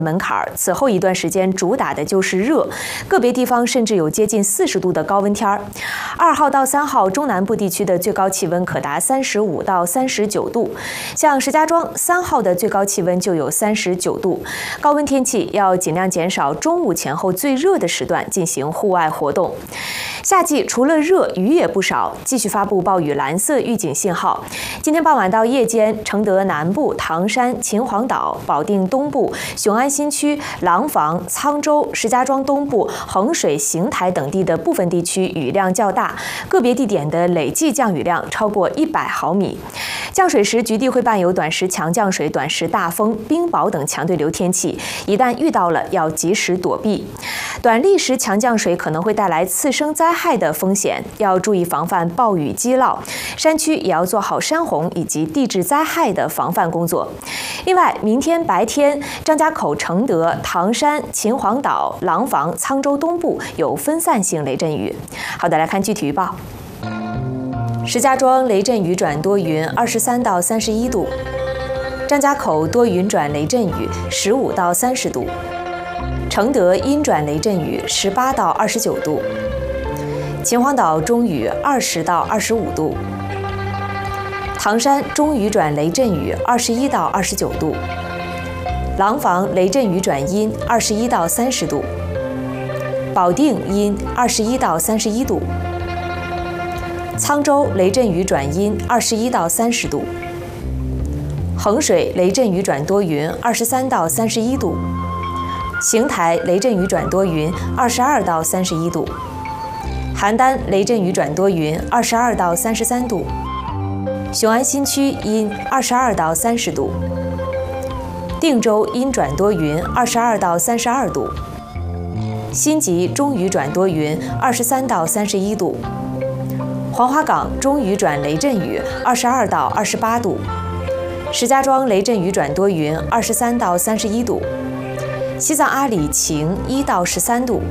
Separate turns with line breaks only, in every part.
门槛，此后一段时间主打的就是热，个别地方甚至有接近40度的高温天儿。2号到3号，中南部地区的最高气温可达35到39度，像石家庄3号的最高气温就有39度。高温天气要尽量减少中午前后最热的时段进行户外活动。夏季除了热，雨也不少，继续发布暴雨蓝色预警信号。今天傍晚到夜间，承德南部、唐山、秦皇岛、保定东部、雄安新区、廊坊、沧州、石家庄东部、衡水、邢台等地的部分地区雨量较大，个别地点的累计降雨量超过100毫米。降水时，局地会伴有短时强降水、短时大风、冰雹等强对流天气，一旦遇到了，要及时躲避。短历时强降水可能会带来次生灾害的风险，要注意防范暴雨积涝。山区也要做好山洪以及地质灾害的防范工作。另外，明天白天，张家口、承德、唐山、秦皇岛、廊坊、沧州东部有分散性雷阵雨。好的，来看具体预报。石家庄雷阵雨转多云，23到31度；张家口多云转雷阵雨，15到30度；承德阴转雷阵雨，18到29度；秦皇岛中雨20到25度；唐山中雨转雷阵雨，21到29度；廊坊雷阵雨转阴，21到30度；保定阴21到31度；沧州雷阵雨转阴，21到30度；衡水雷阵雨转多云，23到31度；邢台雷阵雨转多云，22到31度；邯郸雷阵雨转多云，22到33度；雄安新区阴22到30度；定州阴转多云，22到32度；新集中雨转多云，23到31度；黄花岗中雨转雷阵雨，22到28度；石家庄雷阵雨转多云，23到31度；西藏阿里晴1到13度；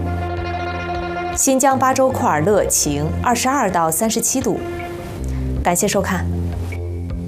新疆巴州库尔勒晴22到37度。感谢收看。